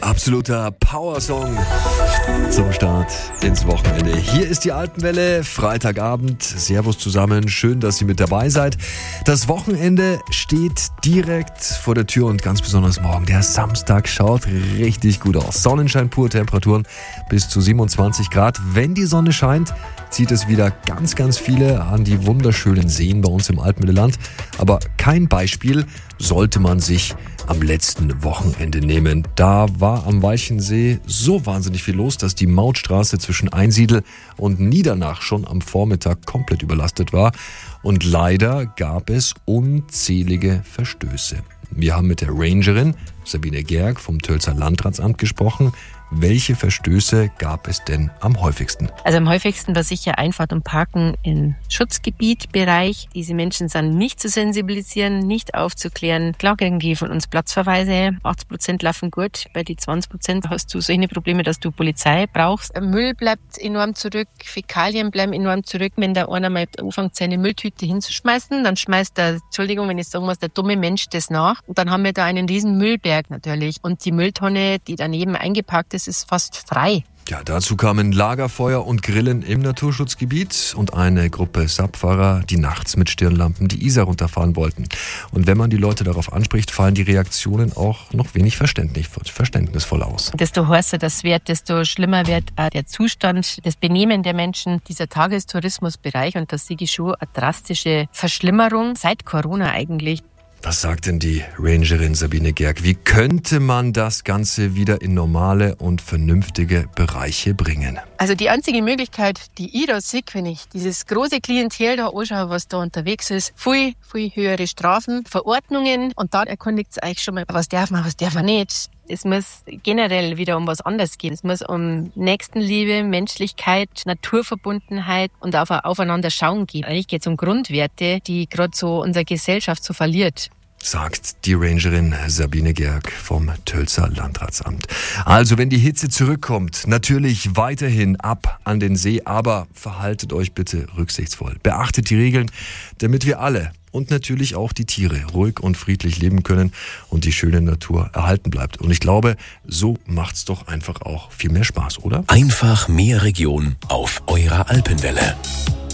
Absoluter Powersong zum Start ins Wochenende. Hier ist die Alpenwelle, Freitagabend. Servus zusammen, schön, dass ihr mit dabei seid. Das Wochenende steht direkt vor der Tür und ganz besonders morgen. Der Samstag schaut richtig gut aus. Sonnenschein pur, Temperaturen bis zu 27 Grad. Wenn die Sonne scheint, zieht es wieder ganz viele an die wunderschönen Seen bei uns im Alpenmittelland. Aber kein Beispiel sollte man sich am letzten Wochenende nehmen. Da war am Walchensee so wahnsinnig viel los, dass die Mautstraße zwischen Einsiedel und Niedernach schon am Vormittag komplett überlastet war. Und leider gab es unzählige Verstöße. Wir haben mit der Rangerin Sabine Gerg vom Tölzer Landratsamt gesprochen. Welche Verstöße gab es denn am häufigsten? Also am häufigsten war sicher Einfahrt und Parken im Schutzgebietbereich. Diese Menschen sind nicht zu sensibilisieren, nicht aufzuklären. Klar kriegen die von uns Platzverweise. 80% laufen gut. Bei den 20% hast du solche Probleme, dass du Polizei brauchst. Müll bleibt enorm zurück. Fäkalien bleiben enorm zurück. Wenn der einer mal anfängt, seine Mülltüte hinzuschmeißen, dann schmeißt der, Entschuldigung, wenn ich sagen muss, der dumme Mensch das nach. Und dann haben wir da einen riesen Müllberg natürlich. Und die Mülltonne, die daneben eingeparkt ist, ist fast frei. Ja, dazu kamen Lagerfeuer und Grillen im Naturschutzgebiet und eine Gruppe SUP-Fahrer, die nachts mit Stirnlampen die Isar runterfahren wollten. Und wenn man die Leute darauf anspricht, fallen die Reaktionen auch noch wenig verständnisvoll aus. Desto heißer das wird, desto schlimmer wird auch der Zustand, das Benehmen der Menschen, dieser Tagestourismusbereich. Und das sehe ich schon eine drastische Verschlimmerung seit Corona eigentlich. Was sagt denn die Rangerin Sabine Gerg? Wie könnte man das Ganze wieder in normale und vernünftige Bereiche bringen? Also die einzige Möglichkeit, die ich da sehe, wenn ich dieses große Klientel da anschaue, was da unterwegs ist, viel höhere Strafen, Verordnungen und da erkundigt es euch schon mal, was darf man, was darf man nicht. Es muss generell wieder um was anderes gehen. Es muss um Nächstenliebe, Menschlichkeit, Naturverbundenheit und aufeinander schauen gehen. Eigentlich geht es um Grundwerte, die gerade so unsere Gesellschaft so verliert. Sagt die Rangerin Sabine Gerg vom Tölzer Landratsamt. Also wenn die Hitze zurückkommt, natürlich weiterhin ab an den See, aber verhaltet euch bitte rücksichtsvoll. Beachtet die Regeln, damit wir alle und natürlich auch die Tiere ruhig und friedlich leben können und die schöne Natur erhalten bleibt. Und ich glaube, so macht's doch einfach auch viel mehr Spaß, oder? Einfach mehr Region auf eurer Alpenwelle.